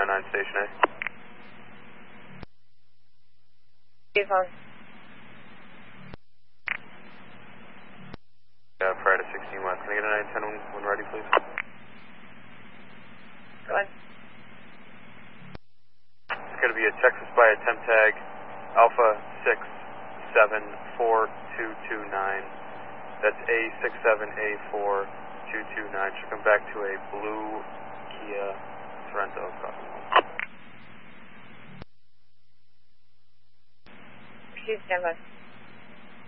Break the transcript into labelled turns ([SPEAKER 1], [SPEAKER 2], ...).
[SPEAKER 1] 9 Station A.
[SPEAKER 2] Phone.
[SPEAKER 1] Friday 16 West. Can I get a 910 when ready, please?
[SPEAKER 2] Go ahead.
[SPEAKER 1] It's going to be a Texas by a temp tag, Alpha 674229. That's A67A4229. Should come back to a blue Kia Sorento.
[SPEAKER 2] Please stand by.